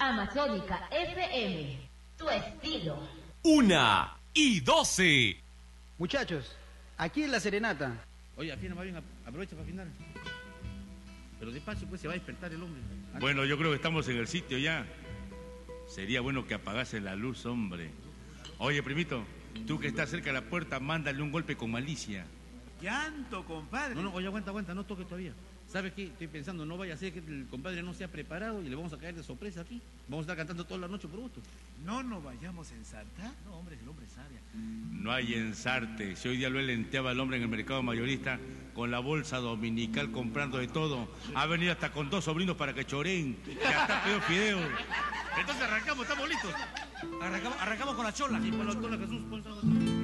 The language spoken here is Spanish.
Amazónica FM, tu estilo. 1:12. Muchachos, aquí es la serenata. Oye, afina más bien, aprovecha para afinar. Pero despacio, pues se va a despertar el hombre. Bueno, yo creo que estamos en el sitio ya. Sería bueno que apagase la luz, hombre. Oye, primito, tú que estás cerca de la puerta, mándale un golpe con malicia. Llanto, compadre. No, oye, aguanta, no toques todavía. ¿Sabes qué? Estoy pensando, no vaya a ser que el compadre no se ha preparado y le vamos a caer de sorpresa aquí. Vamos a estar cantando toda la noche por gusto. No nos vayamos a ensartar. No, hombre, el hombre sabia. No hay ensarte. Si hoy día lo lenteaba el hombre en el mercado mayorista con la bolsa dominical comprando de todo. Ha venido hasta con 2 sobrinos para que choreen. Ya está peor fideo. Entonces arrancamos, estamos listos. Arrancamos con la chola. Sí, pon la chola, Jesús, pon